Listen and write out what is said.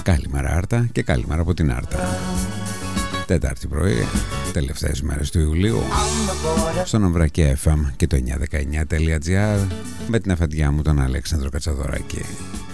Καλημέρα Άρτα και καλημέρα από την Άρτα. Τετάρτη πρωί, τελευταίες μέρες του Ιουλίου, στο Νομβρακέ FM και το 919.gr με την αφεντιά μου τον Αλέξανδρο Κατσαδωράκη.